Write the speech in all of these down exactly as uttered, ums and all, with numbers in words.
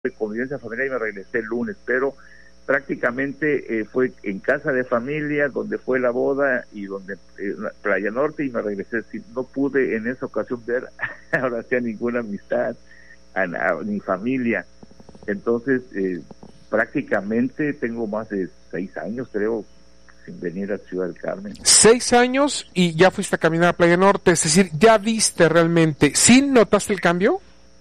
de convivencia familiar y me regresé el lunes, pero prácticamente eh, fue en casa de familia donde fue la boda y donde eh, Playa Norte, y me regresé. Si no pude en esa ocasión ver ahora sí a ninguna amistad, a, a, ni familia. Entonces eh, prácticamente tengo más de seis años, creo, sin venir a Ciudad del Carmen. Seis años y ya fuiste a caminar a Playa Norte, es decir, ya viste realmente. ¿Sí notaste el cambio?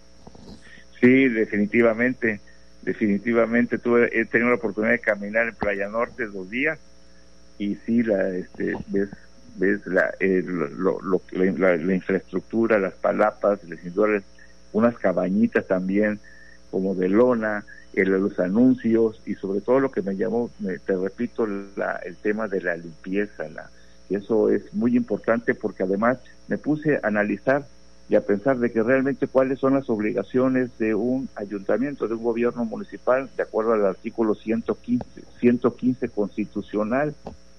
Sí, definitivamente, definitivamente. Tuve, he tenido la oportunidad de caminar en Playa Norte dos días y sí, la, este, ves, ves la, eh, lo, lo, la, la infraestructura, las palapas, les unas cabañitas también como de lona, el, los anuncios y sobre todo lo que me llamó, me, te repito, la, el tema de la limpieza, la, y eso es muy importante porque además me puse a analizar y a pensar de que realmente cuáles son las obligaciones de un ayuntamiento, de un gobierno municipal, de acuerdo al artículo ciento quince constitucional,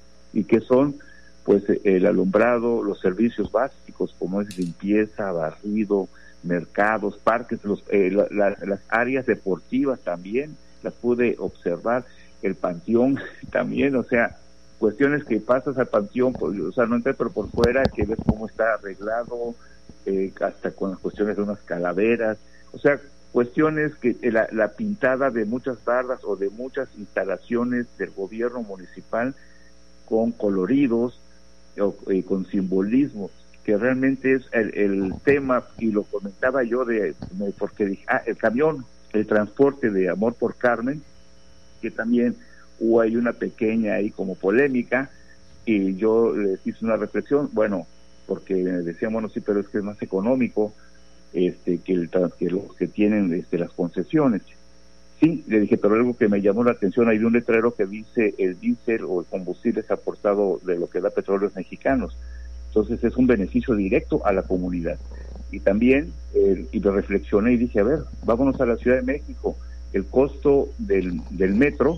y que son pues el alumbrado, los servicios básicos como es limpieza, barrido, mercados, parques, los, eh, la, la, las áreas deportivas también, las pude observar, el panteón también, o sea, cuestiones que pasas al panteón, pues, o sea, no entré, pero por fuera, que ves cómo está arreglado, eh, hasta con las cuestiones de unas calaveras, o sea, cuestiones que eh, la, la pintada de muchas bardas o de muchas instalaciones del gobierno municipal con coloridos, o, eh, con simbolismo, que realmente es el, el tema, y lo comentaba yo de, de porque dije, ah, el camión, el transporte de Amor por Carmen, que también hubo ahí una pequeña ahí como polémica, y yo les hice una reflexión, bueno, porque decían, bueno, sí, pero es que es más económico este que, el, que los que tienen este, las concesiones. Sí, le dije, pero algo que me llamó la atención, hay un letrero que dice el diésel o el combustible es aportado de lo que da Petróleos Mexicanos. Entonces es un beneficio directo a la comunidad. Y también, eh, y lo reflexioné y dije, a ver, vámonos a la Ciudad de México. El costo del, del metro,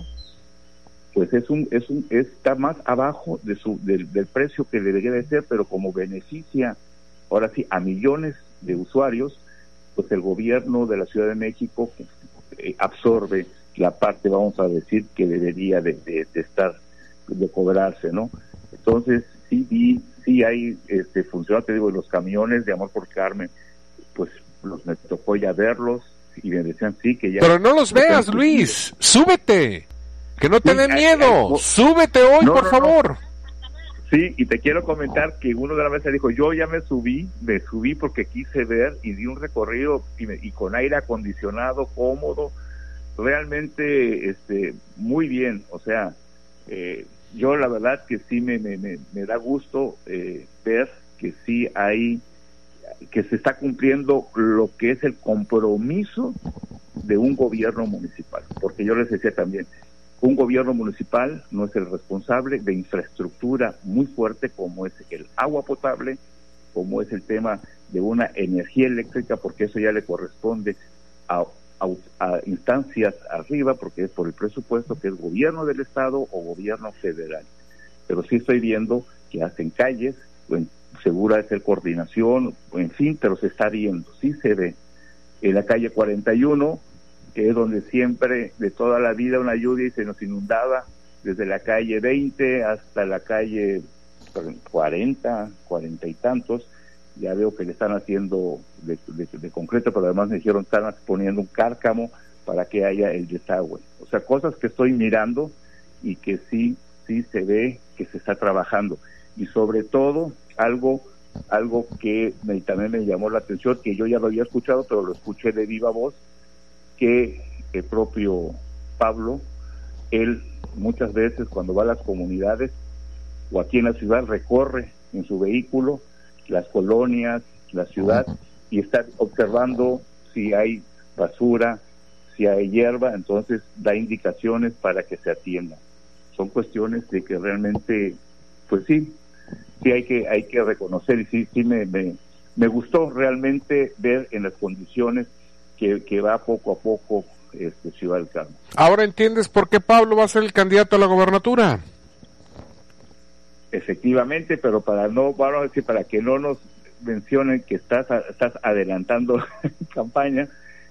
pues es un, es un, está más abajo de su, del, del precio que debería de ser, pero como beneficia, ahora sí, a millones de usuarios, pues el gobierno de la Ciudad de México eh, absorbe la parte, vamos a decir, que debería de, de, de estar, de cobrarse, ¿no? Entonces, sí vi, sí hay este funcionó, te digo, los camiones de Amor por Carmen, pues los me tocó ya verlos y me decían sí que ya. Pero no los veas, Luis, sentido. Súbete, que no te sí, dé miedo, hay, hay, súbete hoy, no, por no, favor. No. Sí, y te quiero comentar que uno de las veces dijo, yo ya me subí, me subí porque quise ver y di un recorrido y, me, y con aire acondicionado, cómodo, realmente este muy bien, o sea, eh, yo la verdad que sí me, me, me, me da gusto eh, ver que sí hay, que se está cumpliendo lo que es el compromiso de un gobierno municipal, porque yo les decía también, un gobierno municipal no es el responsable de infraestructura muy fuerte como es el agua potable, como es el tema de una energía eléctrica, porque eso ya le corresponde a A, a instancias arriba, porque es por el presupuesto que es gobierno del estado o gobierno federal. Pero sí estoy viendo que hacen calles, bueno, segura es el coordinación, en fin, pero se está viendo, sí se ve. En la calle cuarenta y uno, que es donde siempre, de toda la vida, una lluvia y se nos inundaba, desde la calle veinte hasta la calle cuarenta, cuarenta y tantos, ya veo que le están haciendo de, de, de concreto, pero además me dijeron están poniendo un cárcamo para que haya el desagüe. O sea, cosas que estoy mirando y que sí, sí se ve que se está trabajando. Y sobre todo, algo algo que me, también me llamó la atención, que yo ya lo había escuchado, pero lo escuché de viva voz, que el propio Pablo, él muchas veces cuando va a las comunidades o aquí en la ciudad recorre en su vehículo las colonias, la ciudad, y está observando si hay basura, si hay hierba, entonces da indicaciones para que se atienda. Son cuestiones de que realmente, pues sí, sí hay que hay que reconocer, y sí, sí me, me, me gustó realmente ver en las condiciones que, que va poco a poco este Ciudad del Carmen. Ahora entiendes por qué Pablo va a ser el candidato a la gobernatura. Efectivamente, pero para no, vamos a decir, para que no nos mencionen que estás estás adelantando campaña,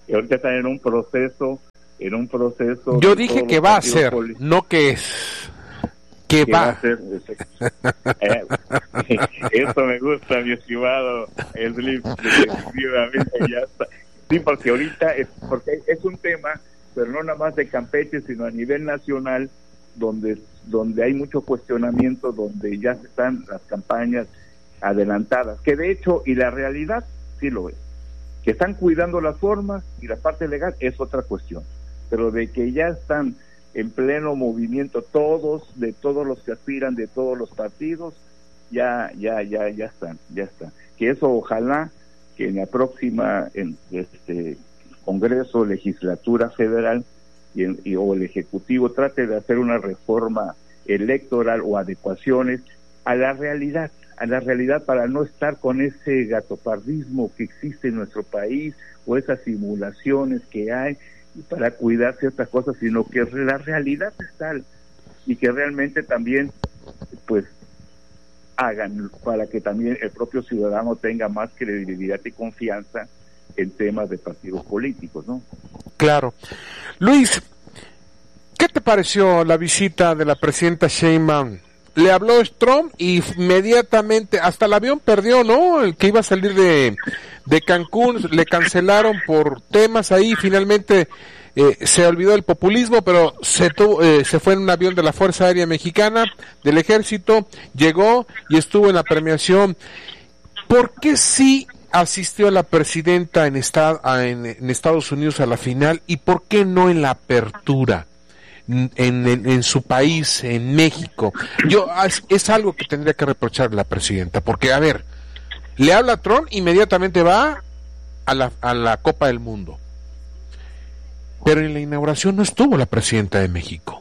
y ahorita están en un proceso, en un proceso. Yo dije que va a ser, políticos. No que es. Que va. va a ser. eh, eso me gusta, mi estimado Slim, definitivamente ya está. Sí, porque ahorita es, porque es un tema, pero no nada más de Campeche, sino a nivel nacional, donde donde hay mucho cuestionamiento, donde ya están las campañas adelantadas, que de hecho, y la realidad sí lo es, que están cuidando las formas y la parte legal es otra cuestión, pero de que ya están en pleno movimiento todos, de todos los que aspiran, de todos los partidos, ya, ya, ya, ya están, ya están. Que eso ojalá que en la próxima en este Congreso, legislatura federal y, en, y o el Ejecutivo trate de hacer una reforma electoral o adecuaciones a la realidad, a la realidad para no estar con ese gatopardismo que existe en nuestro país o esas simulaciones que hay y para cuidar ciertas cosas, sino que la realidad es tal y que realmente también pues hagan para que también el propio ciudadano tenga más credibilidad y confianza en temas de partidos políticos, ¿no? Claro. Luis, ¿qué te pareció la visita de la presidenta Sheinbaum? Le habló Trump y inmediatamente, hasta el avión perdió, ¿no? El que iba a salir de, de Cancún, le cancelaron por temas ahí, finalmente eh, se olvidó el populismo, pero se, tu, eh, se fue en un avión de la Fuerza Aérea Mexicana, del Ejército, llegó y estuvo en la premiación. ¿Por qué sí asistió la presidenta en, esta, en, en Estados Unidos a la final y por qué no en la apertura? En, en, en su país, en México. Yo es, es algo que tendría que reprocharle la presidenta, porque a ver, le habla a Trump, inmediatamente va a la, a la Copa del Mundo, pero en la inauguración no estuvo la presidenta de México.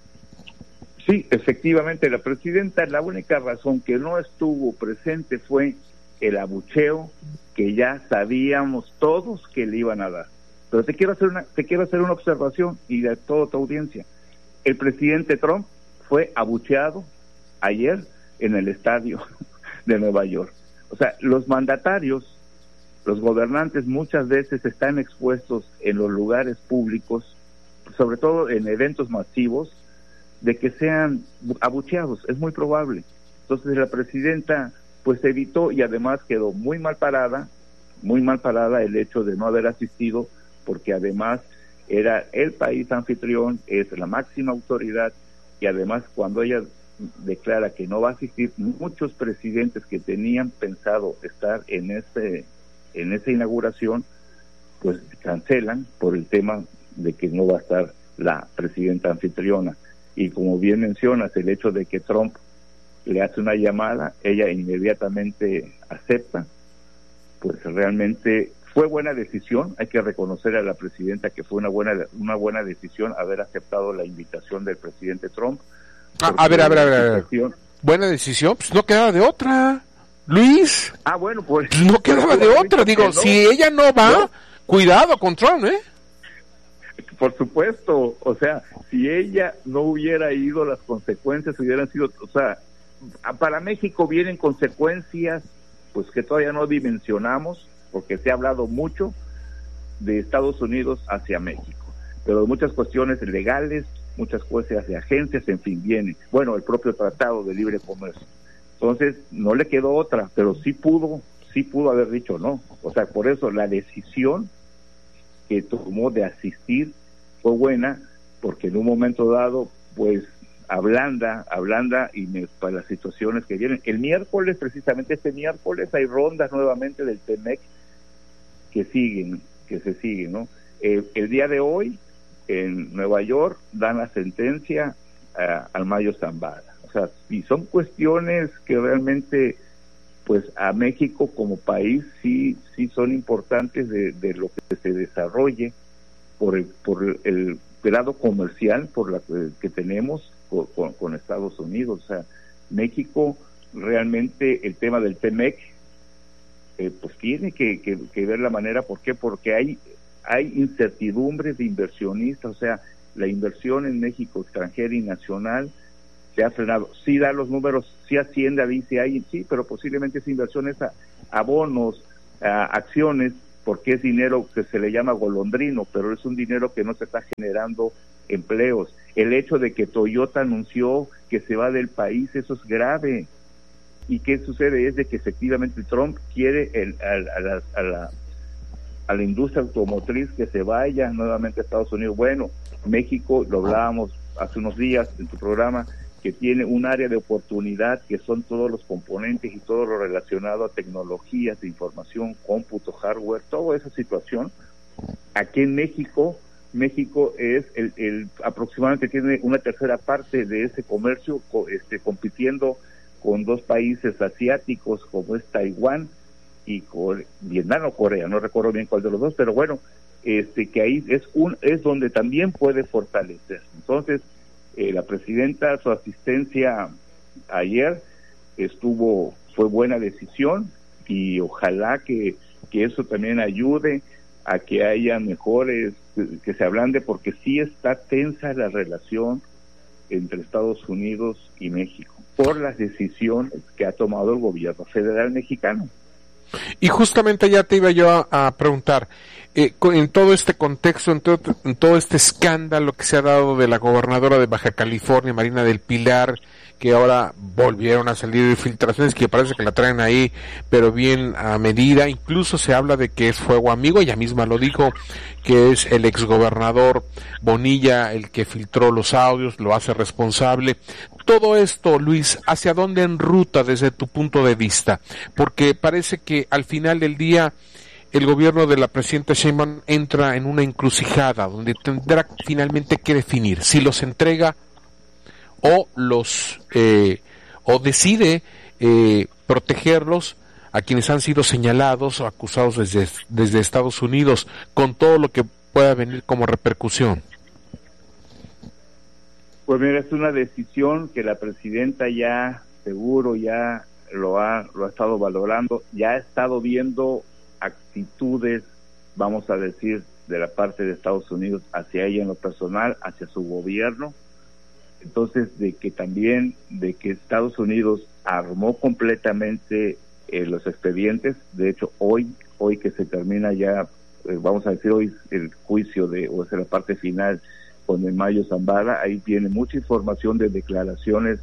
Sí, efectivamente, la presidenta, la única razón que no estuvo presente fue el abucheo que ya sabíamos todos que le iban a dar. Pero te quiero hacer una, te quiero hacer una observación y de toda tu audiencia. El presidente Trump fue abucheado ayer en el estadio de Nueva York. O sea, los mandatarios, los gobernantes muchas veces están expuestos en los lugares públicos, sobre todo en eventos masivos, de que sean abucheados, es muy probable. Entonces la presidenta pues evitó y además quedó muy mal parada, muy mal parada el hecho de no haber asistido, porque además era el país anfitrión, es la máxima autoridad, y además cuando ella declara que no va a asistir, muchos presidentes que tenían pensado estar en ese en esa inauguración, pues cancelan por el tema de que no va a estar la presidenta anfitriona. Y como bien mencionas, el hecho de que Trump le hace una llamada, ella inmediatamente acepta, pues realmente fue buena decisión. Hay que reconocer a la presidenta que fue una buena una buena decisión haber aceptado la invitación del presidente Trump. Ah, a ver, a ver, a ver, a ver. Buena decisión, pues no quedaba de otra, Luis. Ah, bueno, pues no quedaba de otra, digo, no. Si ella no va, no. Cuidado con Trump, ¿eh? Por supuesto, o sea, si ella no hubiera ido, las consecuencias hubieran sido, o sea, para México vienen consecuencias, pues que todavía no dimensionamos, porque se ha hablado mucho de Estados Unidos hacia México, pero muchas cuestiones legales, muchas cuestiones de agencias, en fin, viene. Bueno, el propio Tratado de Libre Comercio. Entonces, no le quedó otra, pero sí pudo, sí pudo haber dicho no. O sea, por eso la decisión que tomó de asistir fue buena, porque en un momento dado, pues, ablanda, ablanda y me, para las situaciones que vienen. El miércoles, precisamente este miércoles, hay rondas nuevamente del TEMEC que siguen, que se siguen, ¿no? Eh, el día de hoy, en Nueva York, dan la sentencia a, al Mayo Zambada. O sea, y son cuestiones que realmente, pues, a México como país sí, sí son importantes de, de lo que se desarrolle por el, por el grado comercial por la que, que tenemos con, con, con Estados Unidos. O sea, México realmente el tema del TEMEC eh, pues tiene que, que, que ver la manera. ¿Por qué? Porque hay hay incertidumbres de inversionistas. O sea, la inversión en México extranjera y nacional se ha frenado. Sí da los números, sí Hacienda dice ahí, sí, pero posiblemente esa inversión es a, a bonos, a acciones, porque es dinero que se le llama golondrino, pero es un dinero que no se está generando empleos. El hecho de que Toyota anunció que se va del país, eso es grave. ¿Y qué sucede? Es de que efectivamente Trump quiere el, a, a, la, a, la, a la industria automotriz que se vaya nuevamente a Estados Unidos. Bueno, México, lo hablábamos hace unos días en tu programa, que tiene un área de oportunidad que son todos los componentes y todo lo relacionado a tecnologías de información, cómputo, hardware, toda esa situación. Aquí en México, México es el, el aproximadamente tiene una tercera parte de ese comercio, co, este, compitiendo con dos países asiáticos como es Taiwán y Core, Vietnam o Corea, no recuerdo bien cuál de los dos, pero bueno, este que ahí es un es donde también puede fortalecer. Entonces, eh, la presidenta, su asistencia ayer estuvo, fue buena decisión, y ojalá que, que eso también ayude a que haya mejores, que, que se ablande, porque sí está tensa la relación entre Estados Unidos y México por las decisiones que ha tomado el gobierno federal mexicano. Y justamente ya te iba yo a, a preguntar, eh, en todo este contexto, en todo, en todo este escándalo que se ha dado de la gobernadora de Baja California, Marina del Pilar, que ahora volvieron a salir filtraciones que parece que la traen ahí, pero bien a medida, incluso se habla de que es fuego amigo, ella misma lo dijo, que es el exgobernador Bonilla el que filtró los audios, lo hace responsable. Todo esto, Luis, ¿hacia dónde enruta desde tu punto de vista? Porque parece que al final del día el gobierno de la presidenta Sheinbaum entra en una encrucijada donde tendrá finalmente que definir si los entrega o los eh, o decide eh, protegerlos a quienes han sido señalados o acusados desde, desde Estados Unidos, con todo lo que pueda venir como repercusión. Pues mira, es una decisión que la presidenta ya seguro ya lo ha lo ha estado valorando, ya ha estado viendo actitudes, vamos a decir, de la parte de Estados Unidos hacia ella en lo personal, hacia su gobierno. Entonces, de que también, de que Estados Unidos armó completamente eh, los expedientes. De hecho, hoy, hoy que se termina ya, eh, vamos a decir, hoy el juicio de, o sea, la parte final con el Mayo Zambada, ahí viene mucha información de declaraciones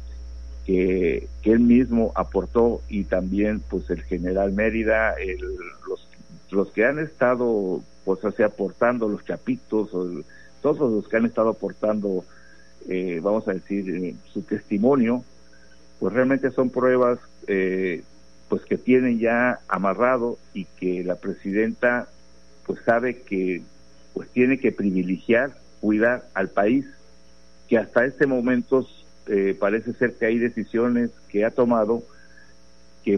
que, que él mismo aportó, y también pues el general Mérida, el, los, los que han estado, pues así aportando, los chapitos, o el, todos los que han estado aportando, eh, vamos a decir, eh, su testimonio, pues realmente son pruebas eh, pues que tienen ya amarrado, y que la presidenta pues sabe que pues tiene que privilegiar, cuidar al país, que hasta este momento eh, parece ser que hay decisiones que ha tomado que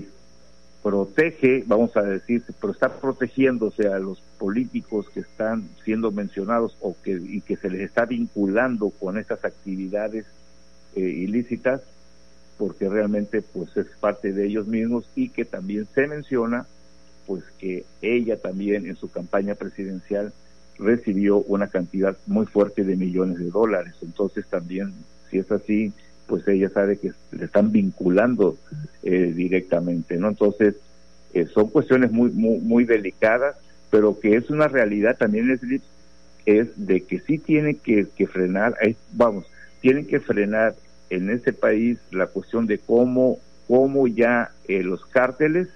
protege, vamos a decir, pero está protegiéndose a los políticos que están siendo mencionados o que y que se les está vinculando con estas actividades eh, ilícitas, porque realmente pues es parte de ellos mismos, y que también se menciona pues que ella también en su campaña presidencial recibió una cantidad muy fuerte de millones de dólares. Entonces también, si es así, pues ella sabe que le están vinculando eh, directamente, ¿no? Entonces eh, son cuestiones muy, muy muy delicadas, pero que es una realidad también, es, es de que sí tienen que, que frenar, eh, vamos, tienen que frenar en ese país la cuestión de cómo, cómo ya eh, los cárteles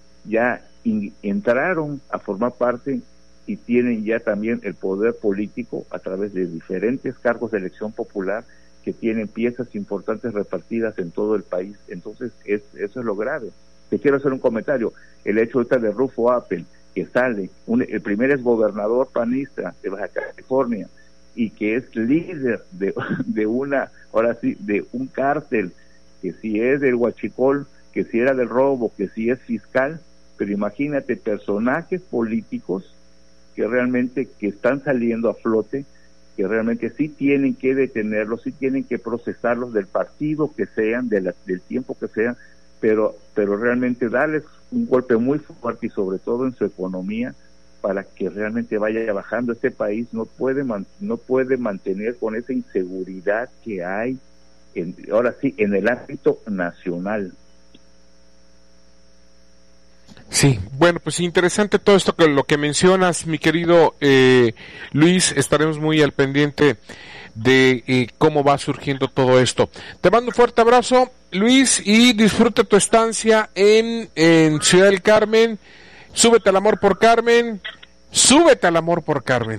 ya in, entraron a formar parte y tienen ya también el poder político a través de diferentes cargos de elección popular, que tienen piezas importantes repartidas en todo el país. Entonces es, eso es lo grave. Te quiero hacer un comentario. El hecho ahorita de Rufo Appel, que sale, un, el primer exgobernador panista de Baja California, y que es líder de, de una, ahora sí, de un cártel, que si es del huachicol, que si era del robo, que si es fiscal, pero imagínate, personajes políticos que realmente que están saliendo a flote, que realmente sí tienen que detenerlos, sí tienen que procesarlos, del partido que sean, de la, del tiempo que sean, pero pero realmente darles un golpe muy fuerte, y sobre todo en su economía, para que realmente vaya bajando. Este país no puede man, no puede mantener con esa inseguridad que hay, en, ahora sí, en el ámbito nacional. Sí, bueno, pues interesante todo esto que lo que mencionas, mi querido eh, Luis. Estaremos muy al pendiente de eh, cómo va surgiendo todo esto. Te mando un fuerte abrazo, Luis, y disfruta tu estancia en, en Ciudad del Carmen. Súbete al amor por Carmen, súbete al amor por Carmen.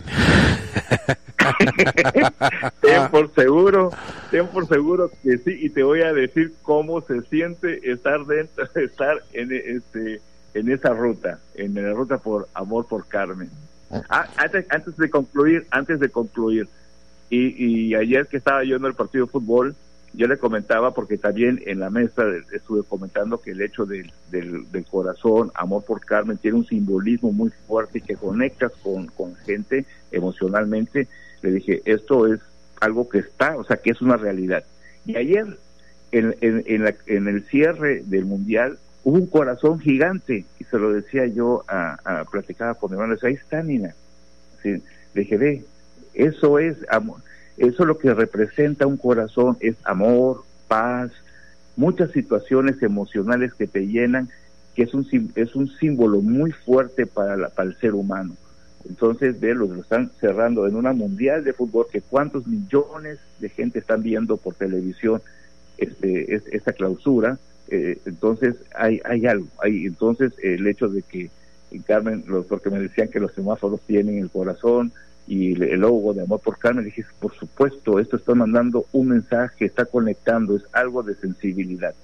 Ten por seguro, ten por seguro que sí, y te voy a decir cómo se siente estar dentro, estar en este, en esa ruta, en la ruta por amor por Carmen. Ah, antes, antes de concluir, antes de concluir, y, y ayer que estaba yo en el partido de fútbol, yo le comentaba, porque también en la mesa estuve comentando que el hecho del, del, del corazón, amor por Carmen, tiene un simbolismo muy fuerte y que conectas con, con gente emocionalmente. Le dije, esto es algo que está, o sea, que es una realidad. Y ayer, en, en, en, la, en el cierre del Mundial, hubo un corazón gigante, y se lo decía yo, a, a platicaba con mi hermano, le decía, ahí está, Nina. Así, le dije, ve, eso es amor. Eso es lo que representa un corazón, es amor, paz, muchas situaciones emocionales que te llenan, que es un es un símbolo muy fuerte para, la, para el ser humano. Entonces, ve, lo están cerrando en una mundial de fútbol, que cuántos millones de gente están viendo por televisión este es, esta clausura. Eh, entonces, hay hay algo, hay entonces el hecho de que, Carmen, los, porque me decían que los semáforos tienen el corazón, y el logo de amor por Carmen, dije, por supuesto, esto está mandando un mensaje, está conectando, es algo de sensibilidad.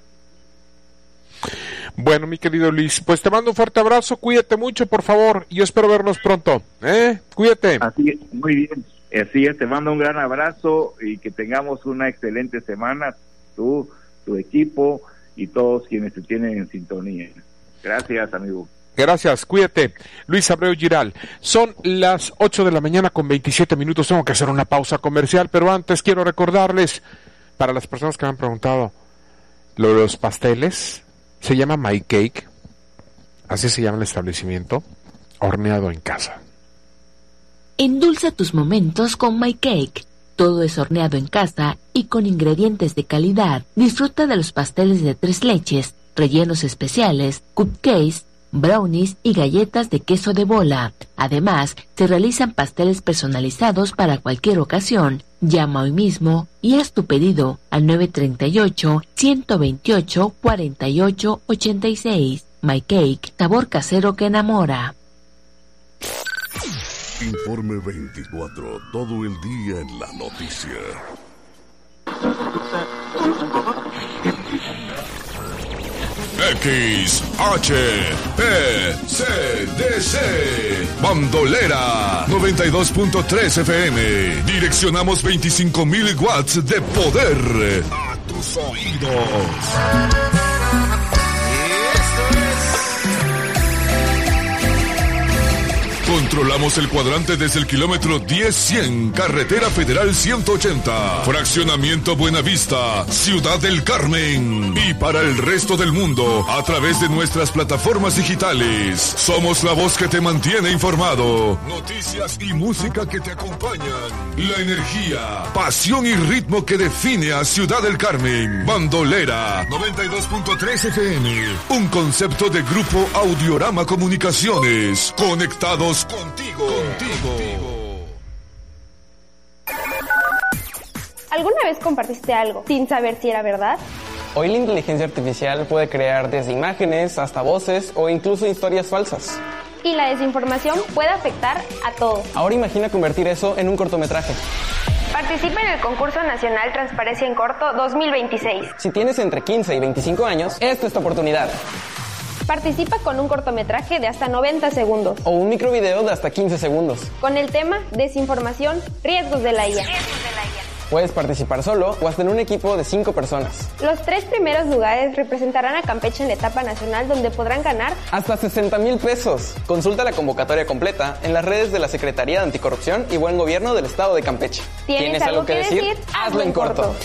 Bueno, mi querido Luis, pues te mando un fuerte abrazo, cuídate mucho, por favor, y yo espero vernos pronto, ¿eh? Cuídate. Así es, muy bien, así es, te mando un gran abrazo y que tengamos una excelente semana, tú, tu equipo y todos quienes te tienen en sintonía. Gracias, amigo. Gracias, cuídate. Luis Abreu Giral. Son las ocho de la mañana con veintisiete minutos. Tengo que hacer una pausa comercial, pero antes quiero recordarles, para las personas que me han preguntado, lo de los pasteles, se llama My Cake, así se llama el establecimiento, horneado en casa. Endulza tus momentos con My Cake. Todo es horneado en casa y con ingredientes de calidad. Disfruta de los pasteles de tres leches, rellenos especiales, cupcakes, brownies y galletas de queso de bola. Además, se realizan pasteles personalizados para cualquier ocasión. Llama hoy mismo y haz tu pedido al nueve tres ocho, uno dos ocho, cuatro ocho ocho seis. My Cake, sabor casero que enamora. Informe veinticuatro, todo el día en la noticia. X H P C D C Bandolera noventa y dos punto tres F M. Direccionamos veinticinco mil watts de poder a tus oídos. Controlamos el cuadrante desde el kilómetro diez cien, Carretera Federal ciento ochenta, Fraccionamiento Buenavista, Ciudad del Carmen. Y para el resto del mundo, a través de nuestras plataformas digitales. Somos la voz que te mantiene informado. Noticias y música que te acompañan. La energía, pasión y ritmo que define a Ciudad del Carmen. Bandolera noventa y dos punto tres F M. Un concepto de Grupo Audiorama Comunicaciones. Conectados contigo, contigo. ¿Alguna vez compartiste algo sin saber si era verdad? Hoy la inteligencia artificial puede crear desde imágenes hasta voces o incluso historias falsas. Y la desinformación puede afectar a todos. Ahora imagina convertir eso en un cortometraje. Participa en el concurso nacional Transparencia en Corto dos mil veintiséis. Si tienes entre quince y veinticinco años, esta es tu oportunidad. Participa con un cortometraje de hasta noventa segundos. O un microvideo de hasta quince segundos. Con el tema Desinformación, riesgos de la I A. Puedes participar solo o hasta en un equipo de cinco personas. Los tres primeros lugares representarán a Campeche en la etapa nacional, donde podrán ganar hasta sesenta mil pesos. Consulta la convocatoria completa en las redes de la Secretaría de Anticorrupción y Buen Gobierno del Estado de Campeche. ¿Tienes, ¿Tienes algo que decir? decir? Hazlo en corto. corto.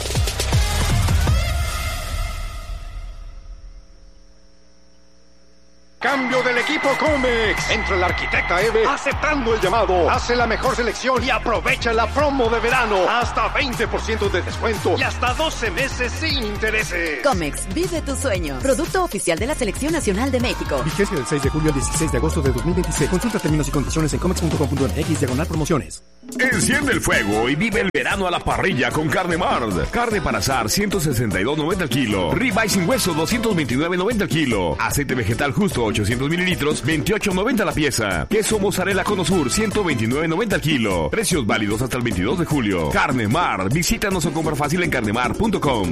Cambio del equipo Comex. Entra el arquitecta Eve aceptando el llamado. Hace la mejor selección y aprovecha la promo de verano. Hasta veinte por ciento de descuento y hasta doce meses sin intereses. Comex, vive tus sueños. Producto oficial de la Selección Nacional de México. Vigencia del seis de julio al dieciséis de agosto de dos mil veintiséis. Consulta términos y condiciones en comex punto com punto m x diagonal promociones. Enciende el fuego y vive el verano a la parrilla con Carne Mart. Carne para asar ciento sesenta y dos noventa el kilo. Ribeye sin hueso doscientos veintinueve noventa el kilo. Aceite vegetal justo ochocientos mililitros veintiocho noventa la pieza. Queso mozzarella Cono Sur ciento veintinueve noventa el kilo. Precios válidos hasta el veintidós de julio. Carne Mart. Visítanos o compra fácil en carnemart punto com.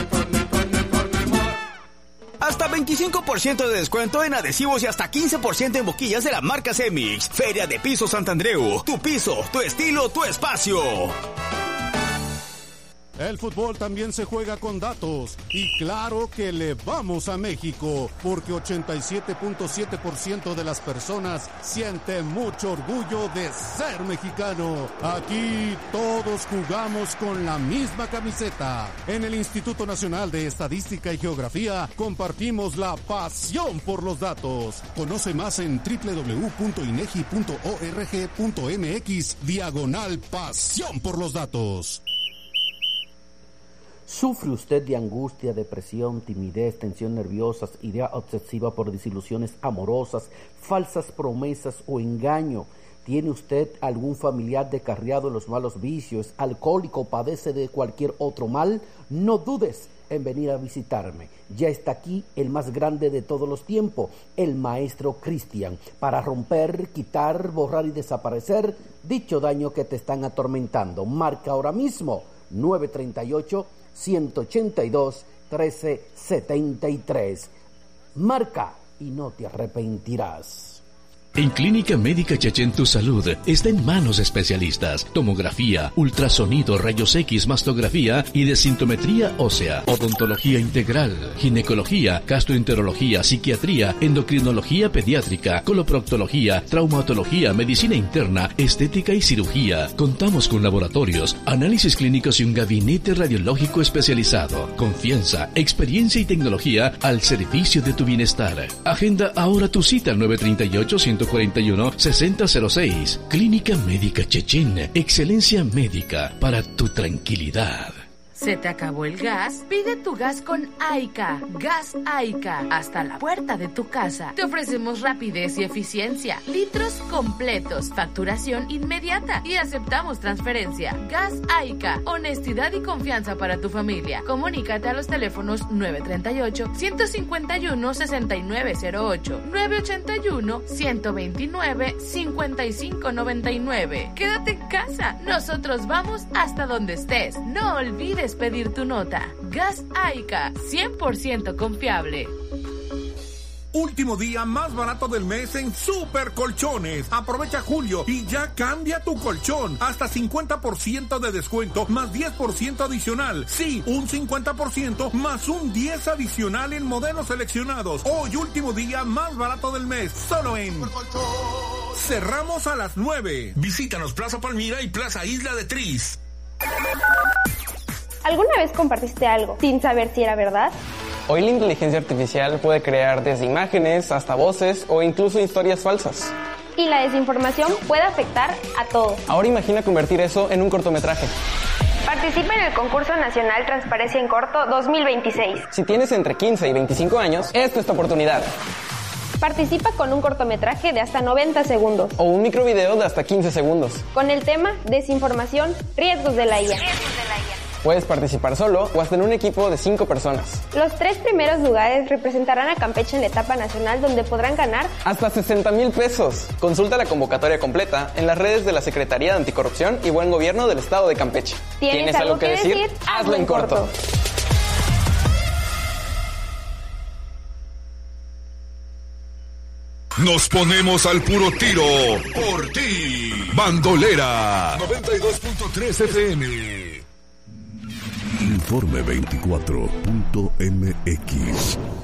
Hasta veinticinco por ciento de descuento en adhesivos y hasta quince por ciento en boquillas de la marca Cemix. Feria de Piso Santandreu. Tu piso, tu estilo, tu espacio. El fútbol también se juega con datos y claro que le vamos a México porque ochenta y siete punto siete por ciento de las personas sienten mucho orgullo de ser mexicano. Aquí todos jugamos con la misma camiseta. En el Instituto Nacional de Estadística y Geografía compartimos la pasión por los datos. Conoce más en doble u doble u doble u punto inegi punto org punto mx diagonal pasión por los datos. ¿Sufre usted de angustia, depresión, timidez, tensión nerviosa, idea obsesiva por desilusiones amorosas, falsas promesas o engaño? ¿Tiene usted algún familiar descarriado en los malos vicios, alcohólico o padece de cualquier otro mal? No dudes en venir a visitarme. Ya está aquí el más grande de todos los tiempos, el Maestro Cristian, para romper, quitar, borrar y desaparecer dicho daño que te están atormentando. Marca ahora mismo nueve treinta y ocho, ciento ochenta y dos, trece setenta y tres. Marca y no te arrepentirás. En Clínica Médica Chechen tu salud está en manos de especialistas. Tomografía, ultrasonido, rayos X, mastografía y desintometría ósea. Odontología integral, ginecología, gastroenterología, psiquiatría, endocrinología pediátrica, coloproctología, traumatología, medicina interna, estética y cirugía. Contamos con laboratorios, análisis clínicos y un gabinete radiológico especializado. Confianza, experiencia y tecnología al servicio de tu bienestar. Agenda ahora tu cita al nueve treinta y ocho, ciento cuarenta y uno, sesenta cero seis. Clínica Médica Chechen. Excelencia médica para tu tranquilidad. ¿Se te acabó el gas? Pide tu gas con Aica. Gas Aica. Hasta la puerta de tu casa. Te ofrecemos rapidez y eficiencia. Litros completos. Facturación inmediata. Y aceptamos transferencia. Gas Aica. Honestidad y confianza para tu familia. Comunícate a los teléfonos nueve treinta y ocho, ciento cincuenta y uno, sesenta y nueve cero ocho, nueve ochenta y uno, ciento veintinueve, cincuenta y cinco noventa y nueve. Quédate en casa. Nosotros vamos hasta donde estés. No olvides pedir tu nota. Gas Aica, cien por ciento confiable. Último día más barato del mes en Super Colchones. Aprovecha julio y ya cambia tu colchón. Hasta cincuenta por ciento de descuento más diez por ciento adicional. Sí, un cincuenta por ciento más un diez por ciento adicional en modelos seleccionados. Hoy último día más barato del mes. Solo en Cerramos a las nueve. Visítanos Plaza Palmira y Plaza Isla de Tris. ¿Alguna vez compartiste algo sin saber si era verdad? Hoy la inteligencia artificial puede crear desde imágenes hasta voces o incluso historias falsas. Y la desinformación puede afectar a todos. Ahora imagina convertir eso en un cortometraje. Participa en el Concurso Nacional Transparencia en Corto dos mil veintiséis. Si tienes entre quince y veinticinco años, esta es tu oportunidad. Participa con un cortometraje de hasta noventa segundos. O un microvideo de hasta quince segundos. Con el tema Desinformación, riesgos de la I A. Puedes participar solo o hasta en un equipo de cinco personas. Los tres primeros lugares representarán a Campeche en la etapa nacional, donde podrán ganar hasta sesenta mil pesos. Consulta la convocatoria completa en las redes de la Secretaría de Anticorrupción y Buen Gobierno del Estado de Campeche. ¿Tienes, ¿Tienes algo que decir? decir? Hazlo en corto. corto. Nos ponemos al puro tiro por ti. Bandolera noventa y dos punto tres F M. Informe veinticuatro punto M X.